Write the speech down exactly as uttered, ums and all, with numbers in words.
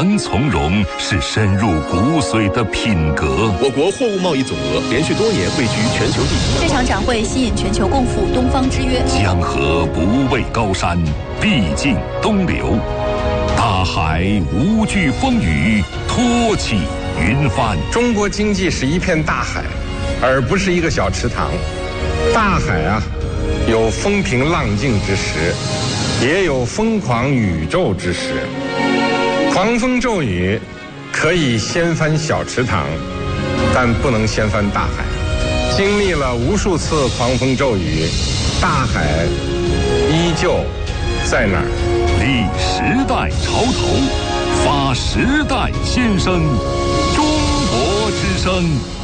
能从容是深入骨髓的品格。 我国货物贸易总额连续多年位居全球第一。 这场展会吸引全球共赴东方之约。 江河不畏高山，必尽东流。大海无惧风雨，托起云帆。 中国经济是一片大海，而不是一个小池塘。大海啊，有风平浪静之时，也有疯狂宇宙之时。狂风骤雨可以掀翻小池塘，但不能掀翻大海。经历了无数次狂风骤雨，大海依旧在那儿。 立时代潮头，发时代先声，中国之声。